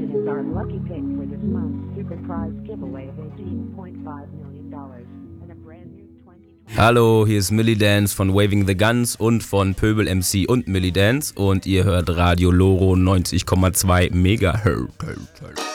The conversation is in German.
Millie is our lucky pick for this month's super prize giveaway of $18.5 million and a brand new 2020. Hallo, hier ist Millie Dance von Waving the Guns und von Pöbel MC und Millie Dance und ihr hört Radio Loro 90,2 Megahertz.